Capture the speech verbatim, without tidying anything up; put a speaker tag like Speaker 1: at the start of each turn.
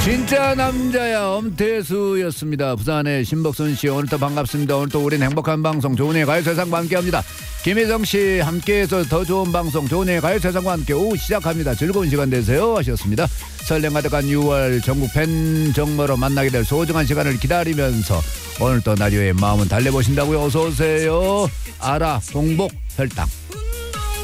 Speaker 1: 진짜 남자야 엄태수였습니다. 부산의 신복순씨 오늘도 반갑습니다. 오늘도 우린 행복한 방송 조은의 가요세상과 함께합니다. 김혜정씨 함께해서 더 좋은 방송 조은의 가요세상과 함께 오후 시작합니다. 즐거운 시간 되세요 하셨습니다. 설렘 가득한 유월 전국 팬 정모로 만나게 될 소중한 시간을 기다리면서 오늘도 라디오의 마음은 달래보신다고요. 어서오세요. 아라 봉복 혈당.